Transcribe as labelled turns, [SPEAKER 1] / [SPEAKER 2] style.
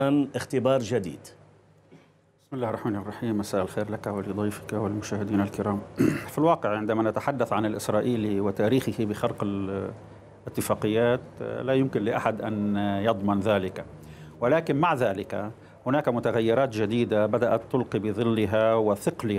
[SPEAKER 1] اختبار جديد.
[SPEAKER 2] بسم الله الرحمن الرحيم. مساء الخير لك ولضيفك والمشاهدين الكرام. في الواقع عندما نتحدث عن الإسرائيلي وتاريخه بخرق الاتفاقيات لا يمكن لأحد أن يضمن ذلك، ولكن مع ذلك هناك متغيرات جديدة بدأت تلقي بظلها وثقلها